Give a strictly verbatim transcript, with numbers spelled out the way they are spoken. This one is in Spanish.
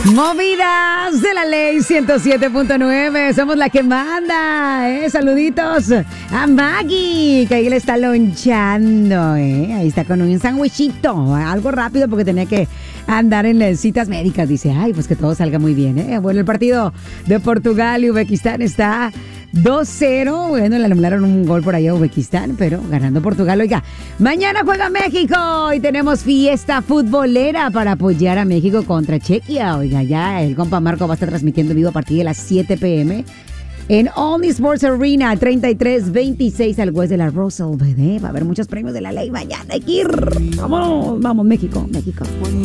Movidas de la ley ciento siete punto nueve, somos la que manda, ¿eh? Saluditos a Maggie, que ahí le está lonchando, ¿eh? Ahí está con un sandwichito, algo rápido porque tenía que andar en las citas médicas. Dice, ay, pues que todo salga muy bien, ¿eh? Bueno, el partido de Portugal y Uzbekistán está dos cero. Bueno, le anularon un gol por ahí a Uzbekistán, pero ganando Portugal. Oiga, mañana juega México y tenemos fiesta futbolera para apoyar a México contra Chequia. Oiga, ya el compa Marco va a estar transmitiendo en vivo a partir de las siete p.m. en Only Sports Arena, treinta y tres veintiséis al West de la Russell. Va a haber muchos premios de la ley mañana. Hay que ir. Vamos, vamos, México, México.